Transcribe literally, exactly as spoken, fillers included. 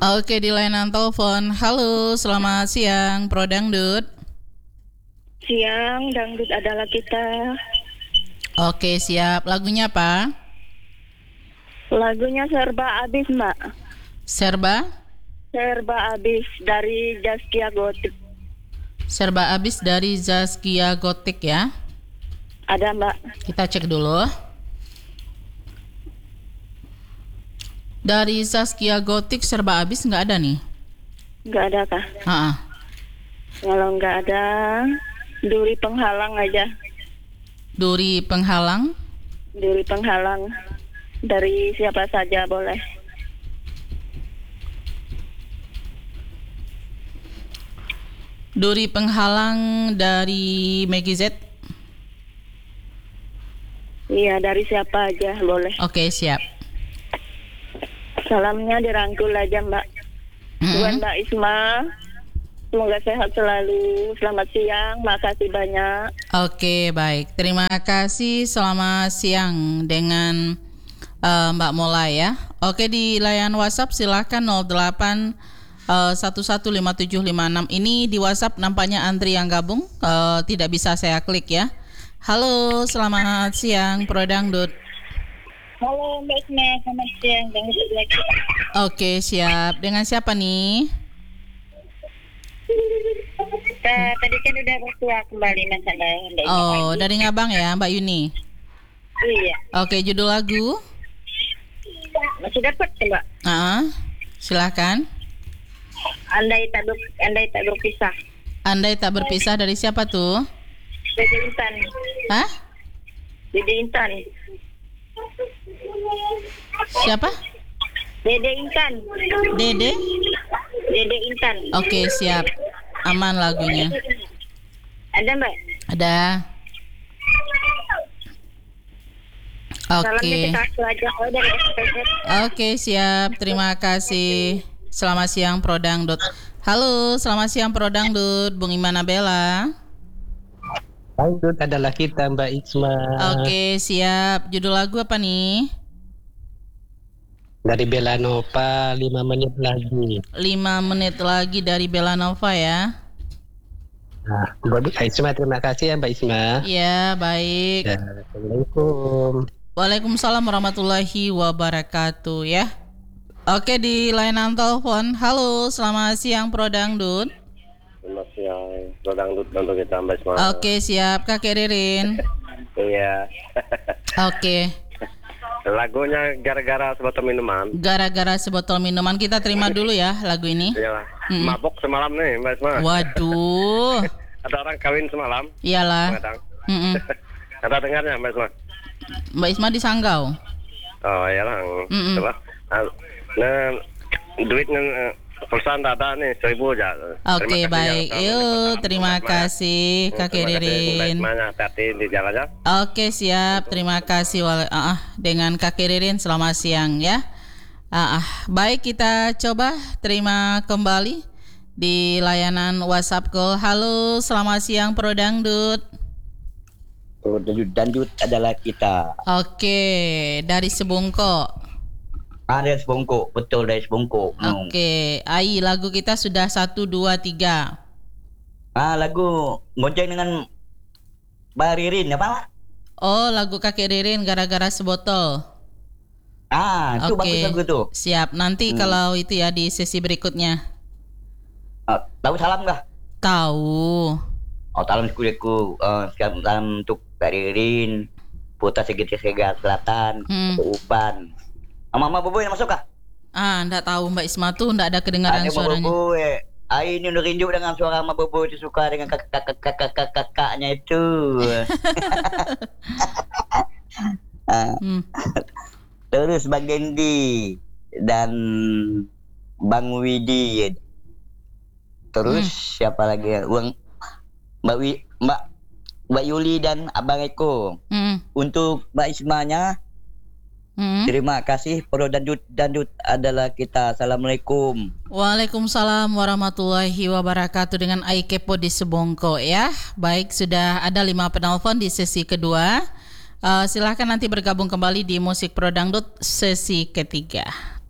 Oke, di layanan telepon. Halo, selamat siang, Pro Dangdut. Siang, dangdut adalah kita. Oke, siap. Lagunya apa? Lagunya serba abis, Mbak. Serba? Serba abis dari Zaskia Gotik. Serba abis dari Zaskia Gotik ya. Ada, Mbak. Kita cek dulu. Dari Zaskia Gotik serba abis nggak ada nih? Nggak ada kah? Ah, Kalau nggak ada, duri penghalang aja. Duri penghalang. Duri penghalang dari siapa saja boleh. Duri penghalang dari Maggie Z. Iya, dari siapa aja boleh. Oke, siap. Salamnya dirangkul aja, Mbak. Mm-mm. Buat Mbak Isma. Semoga sehat selalu. Selamat siang. Makasih banyak. Oke, baik. Terima kasih. Selamat siang dengan uh, Mbak Mola ya. Oke, di layanan WhatsApp silahkan nol delapan satu satu lima tujuh lima enam. Ini di WhatsApp nampaknya antri yang gabung. Uh, tidak bisa saya klik ya. Halo, selamat siang Pro Dangdut. Halo Mbak Isma, selamat siang. Dangdut lagi. Oke, siap. Dengan siapa nih? Uh, tadi kan udah bertua kembali masalah Mbak Isma. Oh, dari Ngabang ya, Mbak Yuni. Iya. Oke, judul lagu. Masih dapat Mbak. Ah, silakan. Andai tak ber, andai tak berpisah. Andai tak berpisah dari siapa tuh? Dede Intan. Hah? Dede Intan. Siapa? Dede Intan. Dede? Dede Intan. Oke, siap. Aman lagunya. Ada Mbak? Ada. Salamnya Oke. kita aku aja oh, dari S P Z. Oke, siap. Terima kasih. Selamat siang Pro Dangdut. Halo, selamat siang Pro Dangdut. Bung Iman Abela. Dangdut adalah kita, Mbak Isma. Oke, siap. Judul lagu apa nih? Dari Bella Nova, lima menit lagi. lima menit lagi dari Belanova ya. Nah, Mbak Isma, terima kasih ya Mbak Isma. Ya, baik. Ya, Assalamualaikum. Waalaikumsalam warahmatullahi wabarakatuh ya. Oke, di layanan telepon. Halo, selamat siang Pro Dangdut. Selamat siang, Pro Dangdut untuk kita Mbak Isma. Oke, siap Kakek Ririn. Iya. Oke. Lagunya gara-gara sebotol minuman. Gara-gara sebotol minuman, kita terima dulu ya lagu ini. Iyalah. Mm-mm. Mabok semalam nih Mbak Isma. Waduh. Ada orang kawin semalam. Iyalah. Kadang. Mm-mm. Ada dengarnya Mbak Isma. Mbak Isma di Sanggau. Oh iyalah. Mm-mm. Coba. Nah, duitnya eh, pulsa nggak ada nih seribu aja. Oke, baik. Yuk, terima kasih Kakek Ririn. Hati-hati di jalannya. Oke, siap. Terima kasih wal- ah, ah, dengan Kakek Ririn. Selamat siang ya. Ah, ah. Baik, kita coba terima kembali di layanan WhatsApp call. Halo, selamat siang Pro Dangdut. Dangdut, dangdut adalah kita. Oke, dari Sebungko. Ah, dari Sebongkok, betul dari Sebongkok. Hmm. Oke, Ai, lagu kita sudah satu, dua, tiga. Ah, lagu gonceng dengan Mbak Ririn apa? Pak? Oh, lagu Kakek Ririn gara-gara sebotol. Ah, itu Oke, bagus lagu tuh. siap. Nanti Hmm. kalau itu ya di sesi berikutnya. Ah, tahu salam nggak? Tahu. Oh, salam sekuliku. Uh, salam untuk Mbak Ririn, Putra Segitiga Selatan, Hmm. Uban. Sama Mama Boboy masuk kah? Ah, enggak tahu Mbak Isma tuh enggak ada kedengaran Ada Mama suaranya. Boboy. Ah, ini udah rindu dengan suara Mama Boboy itu, suka dengan kakak-kakak-kakaknya itu. Ah, Hmm. terus Bang Dendi dan Bang Widi. Terus siapa lagi? Uang Mbak Wi, Mbak Mbak Yuli dan Abang Eko. Hmm. Untuk Mbak Ismanya, Hmm. terima kasih. Pro Dangdut, dangdut adalah kita. Assalamualaikum. Waalaikumsalam warahmatullahi wabarakatuh dengan Ai Kepo di Sebongko ya. Baik, sudah ada lima penelpon di sesi kedua. Uh, silahkan nanti bergabung kembali di Musik Pro Dangdut sesi ketiga.